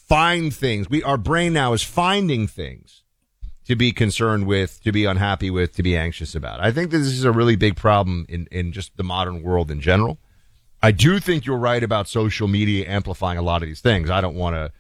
find things. Our brain now is finding things to be concerned with, to be unhappy with, to be anxious about. I think this is a really big problem in just the modern world in general. I do think you're right about social media amplifying a lot of these things. I don't want to,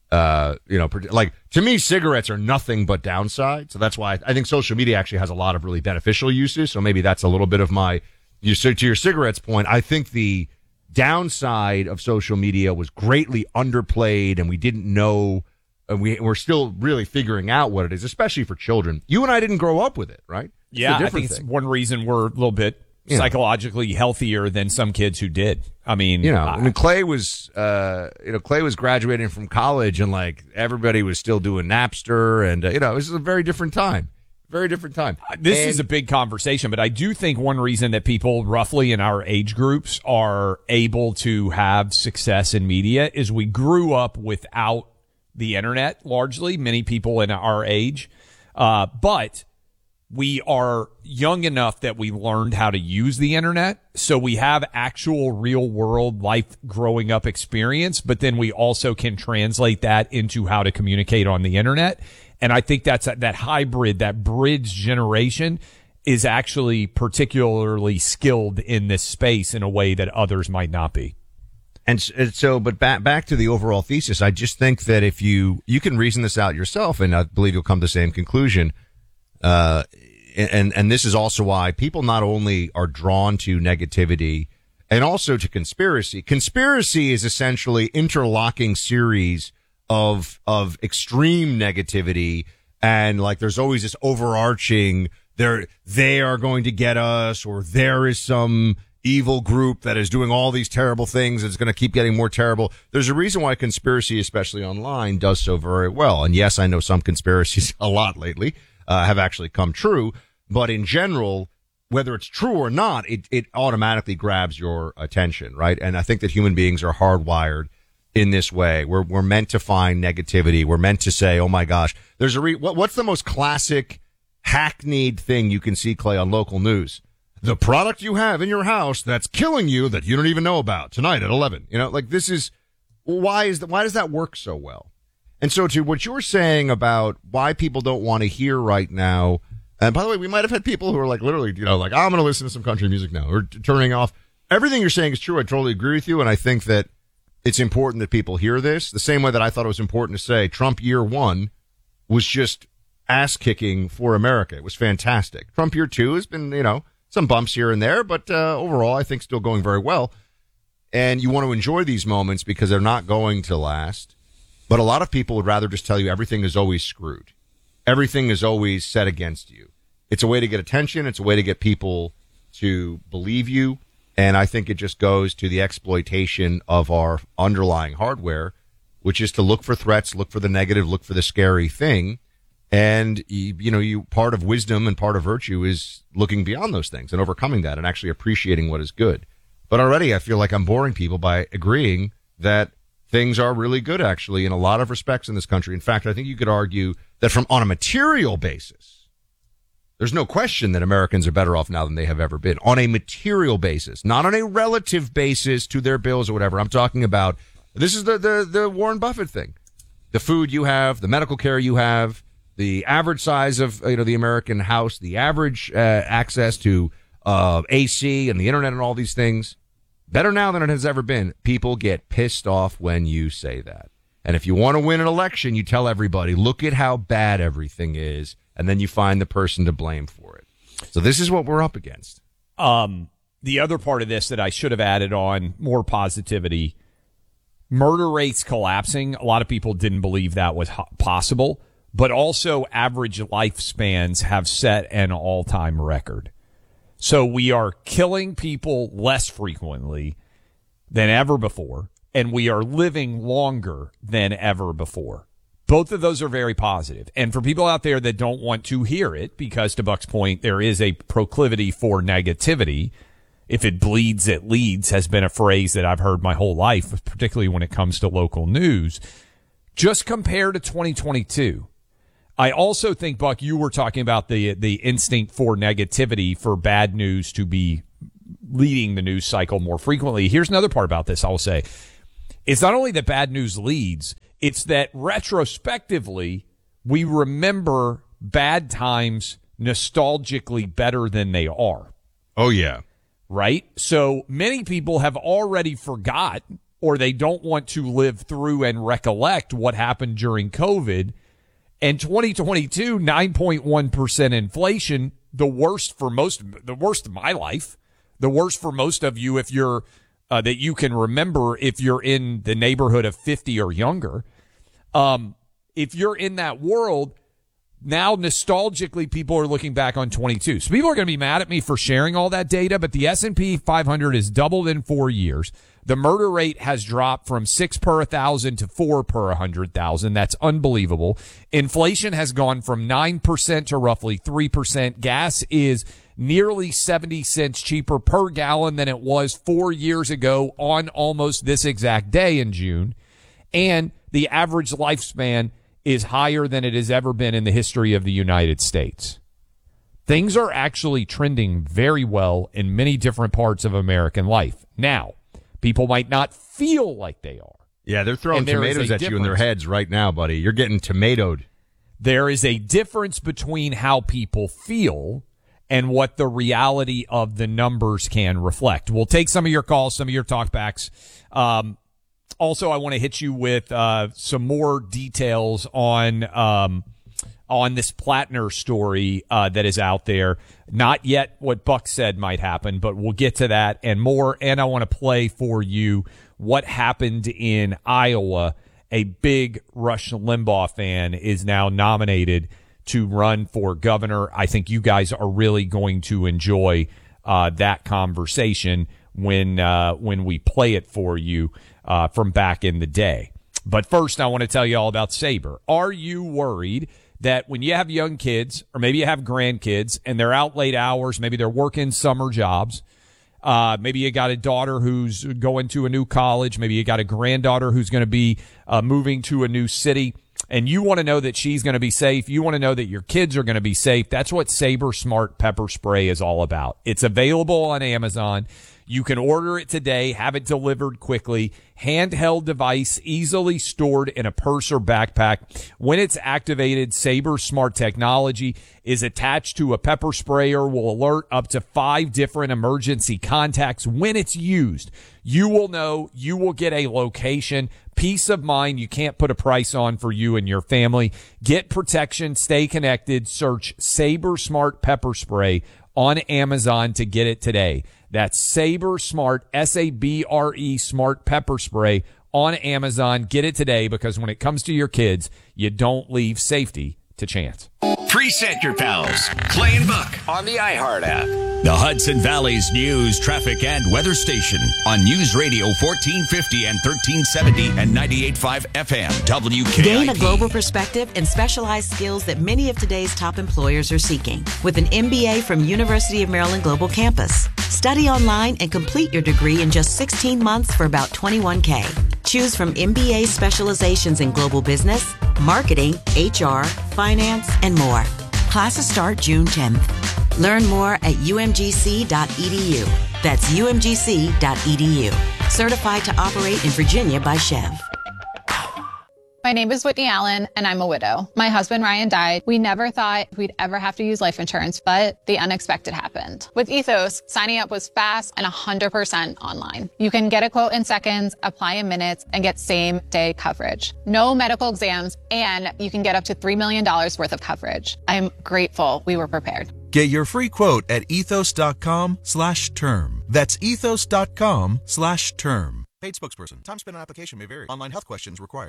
to me, cigarettes are nothing but downside. So that's why I think social media actually has a lot of really beneficial uses. So maybe that's a little bit of to your cigarettes point. I think the downside of social media was greatly underplayed, and we didn't know, and we're still really figuring out what it is, especially for children. You and I didn't grow up with it, right? Yeah, I think it's one reason we're a little bit psychologically healthier than some kids who did. I mean, Clay was graduating from college, and like everybody was still doing Napster, and it was a very different time. Very different time. This is a big conversation, but I do think one reason that people roughly in our age groups are able to have success in media is we grew up without the internet, largely, many people in our age. But we are young enough that we learned how to use the internet. So we have actual real world life growing up experience, but then we also can translate that into how to communicate on the internet. And I think that's that hybrid, that bridge generation is actually particularly skilled in this space in a way that others might not be. And so, but back to the overall thesis, I just think that if you can reason this out yourself, and I believe you'll come to the same conclusion. And this is also why people not only are drawn to negativity and also to conspiracy. Conspiracy is essentially interlocking series of extreme negativity, and like there's always this overarching they are going to get us, or there is some evil group that is doing all these terrible things and it's going to keep getting more terrible. There's a reason why conspiracy, especially online, does so very well. And yes, I know some conspiracies a lot lately have actually come true, but in general, whether it's true or not, it automatically grabs your attention, right? And I think that human beings are hardwired in this way. We're meant to find negativity. We're meant to say, oh my gosh, there's what's the most classic hackneyed thing you can see, Clay, on local news? The product you have in your house that's killing you that you don't even know about tonight at 11. This is, why does that work so well? And so to what you're saying about why people don't want to hear right now, and by the way, we might have had people who are like literally, I'm going to listen to some country music now, or turning off. Everything you're saying is true. I totally agree with you. And I think that it's important that people hear this the same way that I thought it was important to say Trump year 1 was just ass kicking for America. It was fantastic. Trump year 2 has been, some bumps here and there, but overall, I think still going very well. And you want to enjoy these moments because they're not going to last. But a lot of people would rather just tell you everything is always screwed. Everything is always set against you. It's a way to get attention. It's a way to get people to believe you. And I think it just goes to the exploitation of our underlying hardware, which is to look for threats, look for the negative, look for the scary thing. And, part of wisdom and part of virtue is looking beyond those things and overcoming that and actually appreciating what is good. But already I feel like I'm boring people by agreeing that things are really good, actually, in a lot of respects in this country. In fact, I think you could argue that on a material basis, there's no question that Americans are better off now than they have ever been. On a material basis, not on a relative basis to their bills or whatever. I'm talking about, this is the Warren Buffett thing. The food you have, the medical care you have, the average size of the American house, the average access to AC and the internet and all these things. Better now than it has ever been. People get pissed off when you say that. And if you want to win an election, you tell everybody, look at how bad everything is, and then you find the person to blame for it. So this is what we're up against. The other part of this that I should have added on, more positivity, murder rates collapsing. A lot of people didn't believe that was possible, but also average lifespans have set an all-time record. So we are killing people less frequently than ever before, and we are living longer than ever before. Both of those are very positive. And for people out there that don't want to hear it, because to Buck's point, there is a proclivity for negativity. If it bleeds, it leads has been a phrase that I've heard my whole life, particularly when it comes to local news. Just compare to 2022. I also think, Buck, you were talking about the instinct for negativity, for bad news to be leading the news cycle more frequently. Here's another part about this I will say. It's not only that bad news leads, It's that retrospectively, we remember bad times nostalgically better than they are. Oh, yeah. Right? So many people have already forgot, or they don't want to live through and recollect what happened during COVID. And 2022, 9.1% inflation, the worst of my life, the worst for most of you if you're, that you can remember if you're in the neighborhood of 50 or younger. If you're in that world, now nostalgically people are looking back on 22. So people are going to be mad at me for sharing all that data, but the S&P 500 has doubled in 4 years. The murder rate has dropped from 6 per 1,000 to 4 per 100,000. That's unbelievable. Inflation has gone from 9% to roughly 3%. Gas is nearly 70 cents cheaper per gallon than it was 4 years ago on almost this exact day in June. And the average lifespan is higher than it has ever been in the history of the United States. Things are actually trending very well in many different parts of American life. Now, people might not feel like they are. Yeah, they're throwing tomatoes at you in their heads right now, buddy. You're getting tomatoed. There is a difference between how people feel and what the reality of the numbers can reflect. We'll take some of your calls, some of your talkbacks. Also, I want to hit you with some more details on this Plattner story that is out there. Not yet what Buck said might happen, but we'll get to that and more. And I want to play for you what happened in Iowa. A big Rush Limbaugh fan is now nominated to run for governor. I think you guys are really going to enjoy that conversation when we play it for you from back in the day. But first, I want to tell you all about Sabre. Are you worried that when you have young kids, or maybe you have grandkids, and they're out late hours, maybe they're working summer jobs, maybe you got a daughter who's going to a new college, maybe you got a granddaughter who's going to be moving to a new city, and you want to know that she's going to be safe, you want to know that your kids are going to be safe, that's what Sabre Smart Pepper Spray is all about. It's available on Amazon. You can order it today, have it delivered quickly. Handheld device, easily stored in a purse or backpack. When it's activated, Sabre Smart technology is attached to a pepper sprayer, will alert up to 5 different emergency contacts when it's used. You will know, you will get a location, peace of mind you can't put a price on for you and your family. Get protection, stay connected, search Sabre Smart Pepper Spray on Amazon to get it today. That's Sabre Smart, S-A-B-R-E Smart Pepper Spray on Amazon. Get it today, because when it comes to your kids, you don't leave safety to chance. Preset your pals, Clay and Buck on the iHeart app. The Hudson Valley's news, traffic, and weather station on News Radio 1450 and 1370 and 98.5 FM WKIP. Gain a global perspective and specialized skills that many of today's top employers are seeking with an MBA from University of Maryland Global Campus. Study online and complete your degree in just 16 months for about $21K. Choose from MBA specializations in global business, marketing, HR, finance, and more. Classes start June 10th. Learn more at umgc.edu. That's umgc.edu. Certified to operate in Virginia by Chev. My name is Whitney Allen, and I'm a widow. My husband, Ryan, died. We never thought we'd ever have to use life insurance, but the unexpected happened. With Ethos, signing up was fast and 100% online. You can get a quote in seconds, apply in minutes, and get same-day coverage. No medical exams, and you can get up to $3 million worth of coverage. I'm grateful we were prepared. Get your free quote at ethos.com/term. That's ethos.com/term. Paid spokesperson. Time spent on application may vary. Online health questions required.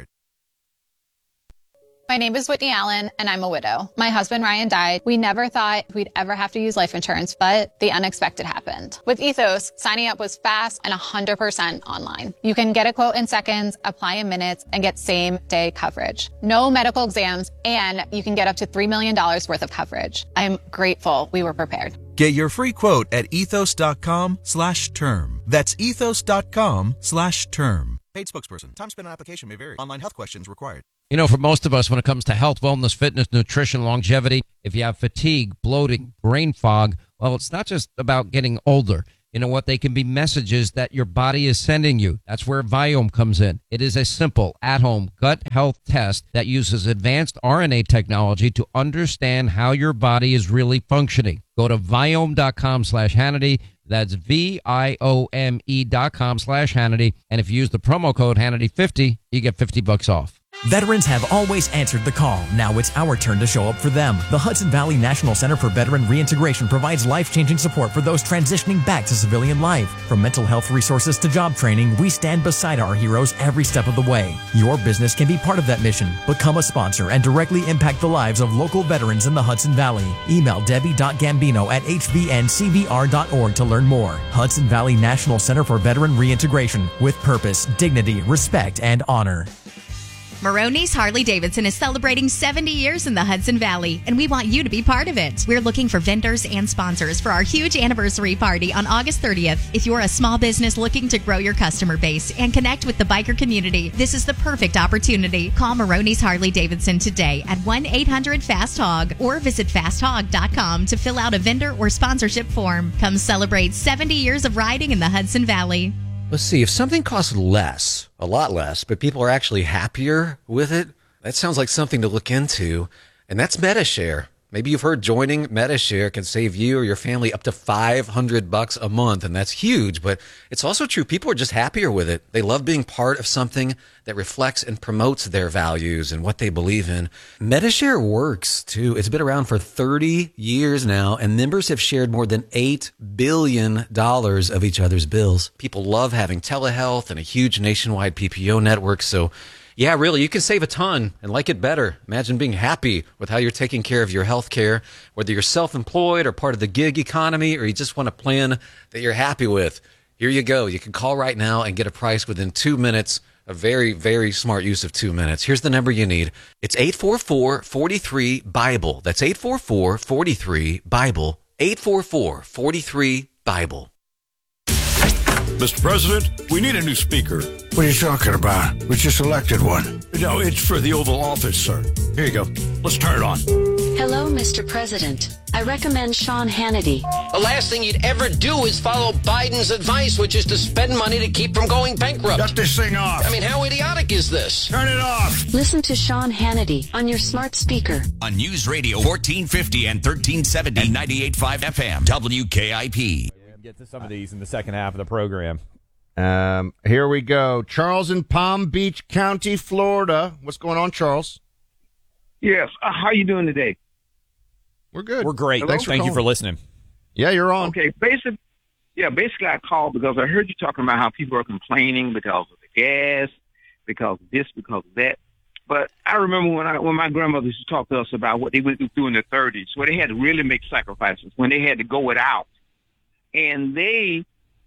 My name is Whitney Allen, and I'm a widow. My husband, Ryan, died. We never thought we'd ever have to use life insurance, but the unexpected happened. With Ethos, signing up was fast and 100% online. You can get a quote in seconds, apply in minutes, and get same-day coverage. No medical exams, and you can get up to $3 million worth of coverage. I'm grateful we were prepared. Get your free quote at ethos.com/term. That's ethos.com/term. Paid spokesperson. Time spent on application may vary. Online health questions required. You know, for most of us, when it comes to health, wellness, fitness, nutrition, longevity, if you have fatigue, bloating, brain fog, well, it's not just about getting older. You know what? They can be messages that your body is sending you. That's where Viome comes in. It is a simple, at-home gut health test that uses advanced RNA technology to understand how your body is really functioning. Go to Viome.com/Hannity. That's VIOME.com/Hannity. And if you use the promo code Hannity50, you get $50 off. Veterans have always answered the call. Now it's our turn to show up for them. The Hudson Valley National Center for Veteran Reintegration provides life-changing support for those transitioning back to civilian life. From mental health resources to job training, we stand beside our heroes every step of the way. Your business can be part of that mission. Become a sponsor and directly impact the lives of local veterans in the Hudson Valley. Email debbie.gambino@hvncbr.org to learn more. Hudson Valley National Center for Veteran Reintegration, with purpose, dignity, respect, and honor. Maroney's Harley-Davidson is celebrating 70 years in the Hudson Valley, and we want you to be part of it. We're looking for vendors and sponsors for our huge anniversary party on August 30th. If you're a small business looking to grow your customer base and connect with the biker community, this is the perfect opportunity. Call Maroney's Harley-Davidson today at 1-800-FAST-HOG or visit fasthog.com to fill out a vendor or sponsorship form. Come celebrate 70 years of riding in the Hudson Valley. Let's see, if something costs less, a lot less, but people are actually happier with it, that sounds like something to look into. And that's MediShare. Maybe you've heard joining MediShare can save you or your family up to $500 a month, and that's huge. But it's also true, people are just happier with it. They love being part of something that reflects and promotes their values and what they believe in. MediShare works, too. It's been around for 30 years now, and members have shared more than $8 billion of each other's bills. People love having telehealth and a huge nationwide PPO network, so yeah, really, you can save a ton and like it better. Imagine being happy with how you're taking care of your health care, whether you're self-employed or part of the gig economy, or you just want a plan that you're happy with. Here you go. You can call right now and get a price within 2 minutes. A very, very smart use of 2 minutes. Here's the number you need. It's 844-43-BIBLE. That's 844-43-BIBLE. 844-43-BIBLE. Mr. President, we need a new speaker. What are you talking about? We just elected one. No, it's for the Oval Office, sir. Here you go. Let's turn it on. Hello, Mr. President. I recommend Sean Hannity. The last thing you'd ever do is follow Biden's advice, which is to spend money to keep from going bankrupt. Shut this thing off. I mean, how idiotic is this? Turn it off. Listen to Sean Hannity on your smart speaker. On News Radio 1450 and 1370 and 98.5 FM, WKIP. Get to some of these in the second half of the program. Here we go. Charles in Palm Beach County, Florida. What's going on, Charles? Yes. How you doing today? We're good. We're great. Hello? Thank you for listening. Yeah, you're on. Okay. Basically, I called because I heard you talking about how people are complaining because of the gas, because of this, because of that. But I remember when my grandmother used to talk to us about what they went through in the 30s, where they had to really make sacrifices, when they had to go without. And they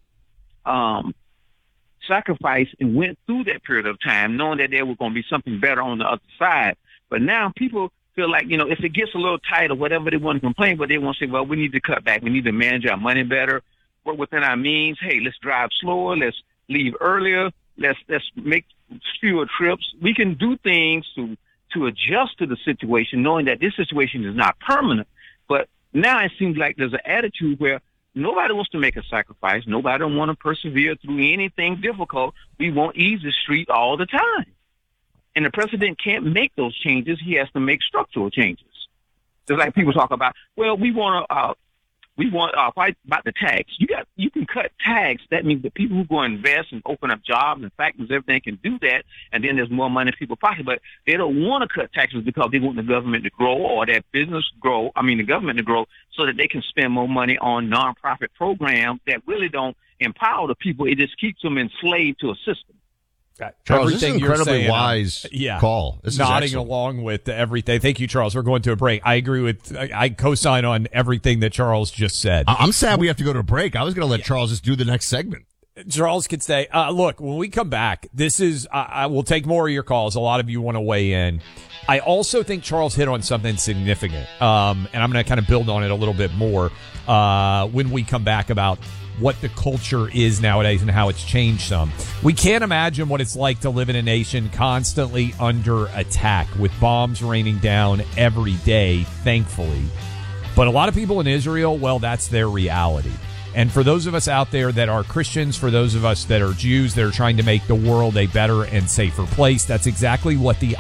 sacrificed and went through that period of time knowing that there was going to be something better on the other side. But now people feel like, if it gets a little tight or whatever, they want to complain, but they want to say, well, we need to cut back. We need to manage our money better, work within our means. Hey, let's drive slower. Let's leave earlier. Let's make fewer trips. We can do things to adjust to the situation, knowing that this situation is not permanent. But now it seems like there's an attitude where nobody wants to make a sacrifice. Nobody don't want to persevere through anything difficult. We want easy street all the time. And the president can't make those changes. He has to make structural changes. Just like people talk about, well, we want to fight about the tax. You can cut tax. That means the people who go invest and open up jobs and factories, everything can do that. And then there's more money in people's pockets. But they don't want to cut taxes because they want the government to grow or their business grow. The government to grow so that they can spend more money on nonprofit programs that really don't empower the people. It just keeps them enslaved to a system. Charles, this is an incredibly wise call. This nodding is along with everything. Thank you, Charles. We're going to a break. I co-sign on everything that Charles just said. I'm sad we have to go to a break. I was going to let Charles just do the next segment. Charles could say, look, when we come back, I will take more of your calls. A lot of you want to weigh in. I also think Charles hit on something significant, and I'm going to kind of build on it a little bit more when we come back about what the culture is nowadays and how it's changed some. We can't imagine what it's like to live in a nation constantly under attack with bombs raining down every day, thankfully. But a lot of people in Israel, well, that's their reality. And for those of us out there that are Christians, for those of us that are Jews that are trying to make the world a better and safer place, that's exactly what the